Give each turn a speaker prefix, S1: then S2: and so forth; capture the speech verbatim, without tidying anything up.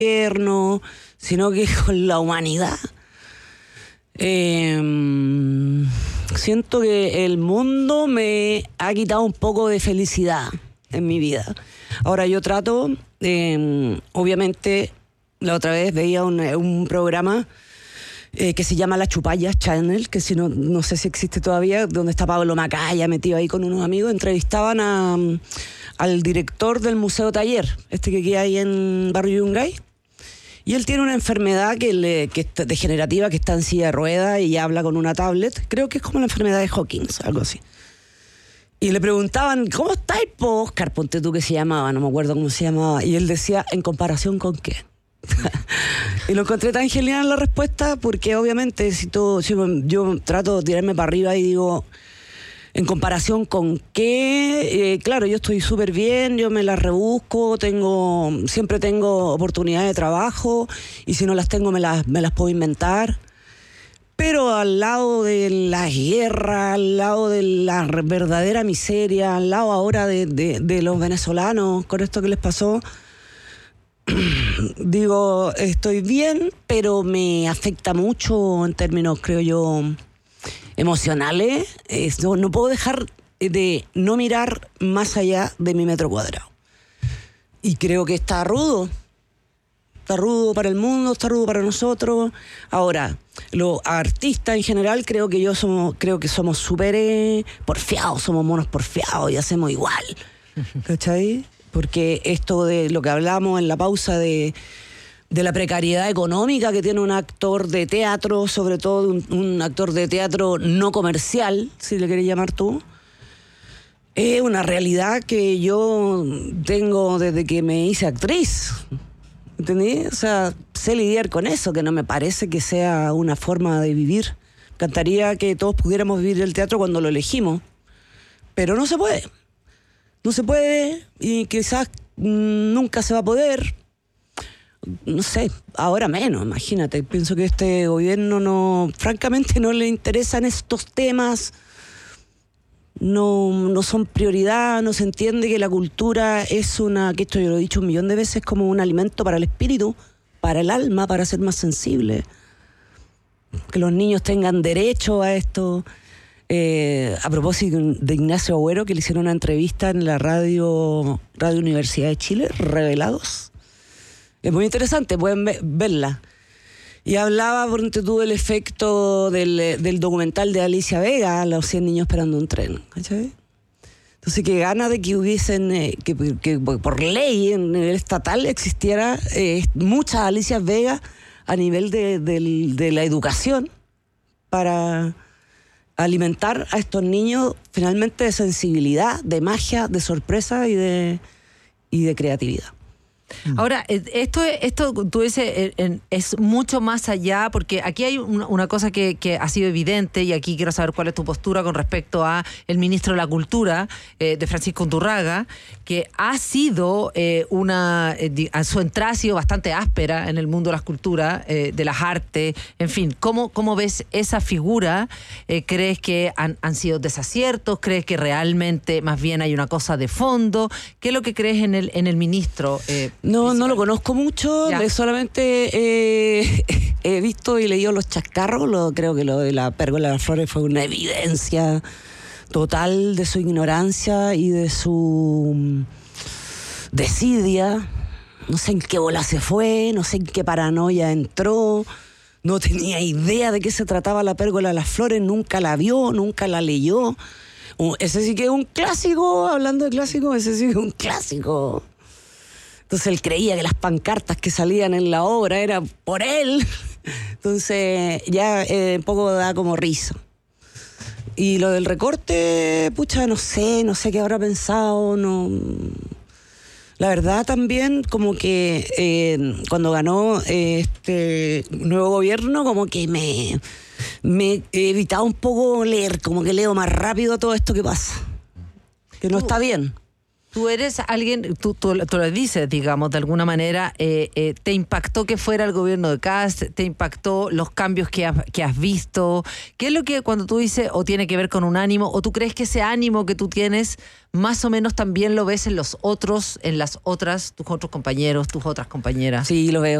S1: gobierno, sino que con la humanidad. Eh, siento que el mundo me ha quitado un poco de felicidad en mi vida. Ahora yo trato, eh, obviamente, la otra vez veía un, un programa eh, que se llama La Chupalla Channel, que si no, no sé si existe todavía, donde está Pablo Macaya metido ahí con unos amigos. Entrevistaban a, al director del Museo Taller, este que queda ahí en Barrio Yungay. Y él tiene una enfermedad que, le, que es degenerativa, que está en silla de ruedas y habla con una tablet. Creo que es como la enfermedad de Hawkins, algo así. Y le preguntaban, ¿cómo estáis, po, Oscar? Ponte tú, que se llamaba, no me acuerdo cómo se llamaba. Y él decía, ¿en comparación con qué? Y lo encontré tan genial la respuesta, porque obviamente si tú, si yo trato de tirarme para arriba y digo, ¿en comparación con qué? Eh, claro, yo estoy súper bien, yo me las rebusco, tengo, siempre tengo oportunidades de trabajo, y si no las tengo me las, me las puedo inventar. Pero al lado de la guerra, al lado de la verdadera miseria, al lado ahora de, de, de los venezolanos, con esto que les pasó, digo, estoy bien, pero me afecta mucho en términos, creo yo, emocionales. Eh, no, no puedo dejar de no mirar más allá de mi metro cuadrado. Y creo que está rudo. Está rudo para el mundo, está rudo para nosotros. Ahora, los artistas en general creo que yo somos, creo que somos súper eh, porfiados, somos monos porfiados y hacemos igual. ¿Cachai? Porque esto de lo que hablamos en la pausa de, de la precariedad económica que tiene un actor de teatro, sobre todo un, un actor de teatro no comercial, si le querés llamar tú, es una realidad que yo tengo desde que me hice actriz. ¿Entendí? O sea, sé lidiar con eso, que no me parece que sea una forma de vivir. Me encantaría que todos pudiéramos vivir el teatro cuando lo elegimos, pero no se puede. No se puede y quizás mmm, nunca se va a poder. No sé, ahora menos, imagínate. Pienso que este gobierno no, francamente no le interesan estos temas. No, no son prioridad, no se entiende que la cultura es una, que esto yo lo he dicho un millón de veces, como un alimento para el espíritu, para el alma, para ser más sensible. Que los niños tengan derecho a esto. Eh, a propósito de Ignacio Agüero, que le hicieron una entrevista en la radio, radio Universidad de Chile, Revelados. Es muy interesante, pueden ve- verla. Y hablaba, por ejemplo, tú del efecto del, del documental de Alicia Vega, Los cien niños esperando un tren. ¿Cachai? Entonces, que gana de que hubiesen, eh, que, que por ley en nivel estatal existiera eh, muchas Alicias Vega a nivel de, de, de la educación para alimentar a estos niños finalmente de sensibilidad, de magia, de sorpresa y de, y de creatividad.
S2: Ahora, esto, esto tú dices, es mucho más allá, porque aquí hay una cosa que, que ha sido evidente, y aquí quiero saber cuál es tu postura con respecto a el ministro de la Cultura, eh, de Francisco Undurraga, que ha sido eh, una, eh, su entrada ha sido bastante áspera en el mundo de las culturas, eh, de las artes, en fin. ¿Cómo, cómo ves esa figura? Eh, ¿Crees que han, han sido desaciertos? ¿Crees que realmente más bien hay una cosa de fondo? ¿Qué es lo que crees en el, en el ministro? Eh,
S1: No, no lo conozco mucho, ya. solamente eh, he visto y leído los chascarros. Lo, creo que lo de la pérgola de las flores fue una evidencia total de su ignorancia y de su desidia. No sé en qué bola se fue, no sé en qué paranoia entró, no tenía idea de qué se trataba la pérgola de las flores, nunca la vio, nunca la leyó. Ese sí que es un clásico, hablando de clásicos, ese sí que es un clásico. Entonces él creía que las pancartas que salían en la obra eran por él. Entonces ya eh, un poco da como risa. Y lo del recorte, pucha, no sé, no sé qué habrá pensado. No. La verdad también, como que eh, cuando ganó eh, este nuevo gobierno, como que me, me he evitado un poco leer, como que leo más rápido todo esto que pasa. Que no está bien.
S2: Tú eres alguien, tú, tú, tú lo dices, digamos, de alguna manera, eh, eh, ¿te impactó que fuera el gobierno de Kast? ¿Te impactó los cambios que has, que has visto? ¿Qué es lo que cuando tú dices, o tiene que ver con un ánimo, o tú crees que ese ánimo que tú tienes, más o menos también lo ves en los otros, en las otras, tus otros compañeros, tus otras compañeras?
S1: Sí, lo veo.